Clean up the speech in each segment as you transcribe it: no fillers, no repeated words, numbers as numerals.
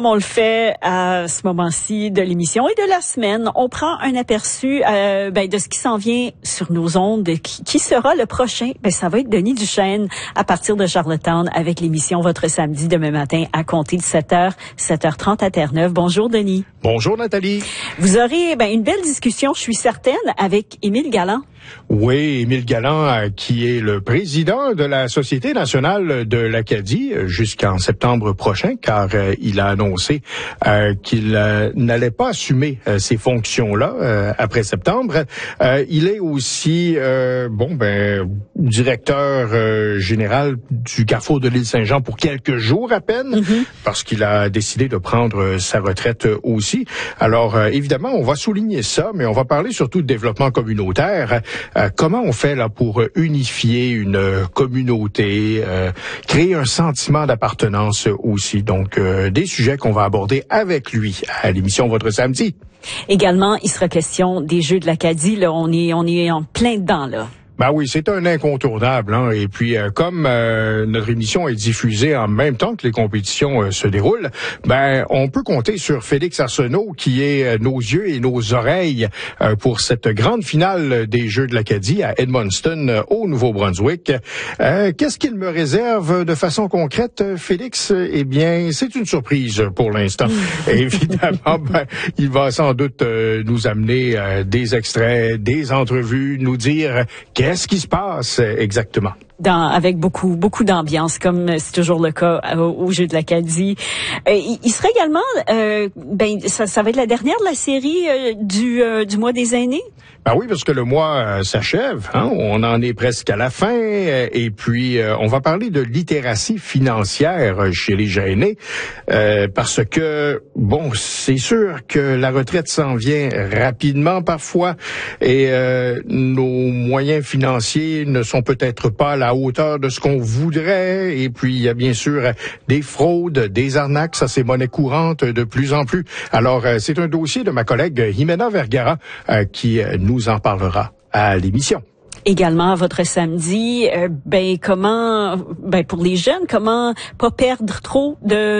comme on le fait à ce moment-ci de l'émission et de la semaine, on prend un aperçu de ce qui s'en vient sur nos ondes. Qui sera le prochain? Ça va être Denis Duchesne à partir de Charlottetown avec l'émission Votre Samedi demain matin à compter de 7h, 7h30 à Terre-Neuve. Bonjour Denis. Bonjour Nathalie. Vous aurez une belle discussion, je suis certaine, avec Émile Galland. Oui, Émile Galland, qui est le président de la Société nationale de l'Acadie jusqu'en septembre prochain, car il a annoncé qu'il n'allait pas assumer ces fonctions-là après septembre. Il est aussi directeur général du Carrefour de l'île Saint-Jean pour quelques jours à peine, parce qu'il a décidé de prendre sa retraite aussi. Alors, évidemment, on va souligner ça, mais on va parler surtout de développement communautaire. Comment on fait là pour unifier une communauté, créer un sentiment d'appartenance aussi. Donc, des sujets qu'on va aborder avec lui à l'émission Votre Samedi. Également, il sera question des Jeux de l'Acadie. Là, on est en plein dedans, là. Ben oui, c'est un incontournable, hein. Et puis, comme notre émission est diffusée en même temps que les compétitions se déroulent, on peut compter sur Félix Arsenault, qui est nos yeux et nos oreilles pour cette grande finale des Jeux de l'Acadie à Edmundston, au Nouveau-Brunswick. Qu'est-ce qu'il me réserve de façon concrète, Félix? Eh bien, c'est une surprise pour l'instant. Évidemment, il va sans doute nous amener des extraits, des entrevues, nous dire qu'est-ce qui se passe exactement. Avec beaucoup d'ambiance, comme c'est toujours le cas au Jeux de l'Acadie. Il sera également, ça va être la dernière de la série du mois des aînés. Ben oui, parce que le mois s'achève, hein? On en est presque à la fin, et puis on va parler de littératie financière chez les aînés, parce que, c'est sûr que la retraite s'en vient rapidement parfois, et nos moyens financiers ne sont peut-être pas à la hauteur de ce qu'on voudrait, et puis il y a bien sûr des fraudes, des arnaques, ça c'est monnaie courante de plus en plus. Alors, c'est un dossier de ma collègue Jimena Vergara qui nous en parlera à l'émission. Également, votre samedi, comment, pour les jeunes, comment pas perdre trop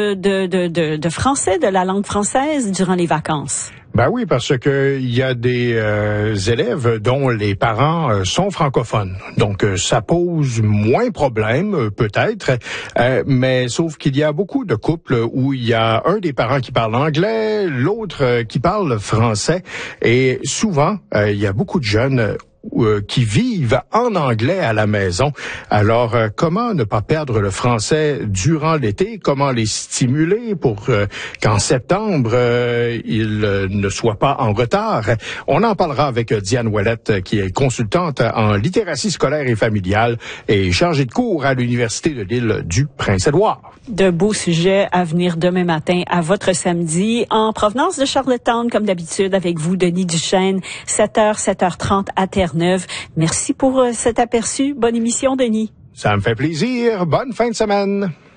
de français, de la langue française durant les vacances? Ben oui, parce que il y a des élèves dont les parents sont francophones. Donc, ça pose moins problème, peut-être, mais sauf qu'il y a beaucoup de couples où il y a un des parents qui parle anglais, l'autre qui parle français, et souvent, il y a beaucoup de jeunes qui vivent en anglais à la maison. Alors, comment ne pas perdre le français durant l'été? Comment les stimuler pour qu'en septembre, ils ne soient pas en retard? On en parlera avec Diane Ouellette, qui est consultante en littératie scolaire et familiale et chargée de cours à l'Université de l'île du Prince-Édouard. De beaux sujets à venir demain matin à votre samedi, en provenance de Charlottetown, comme d'habitude, avec vous, Denis Duchesne, 7h, 7h30 à Terre-Neuve. Merci pour cet aperçu. Bonne émission, Denis. Ça me fait plaisir. Bonne fin de semaine.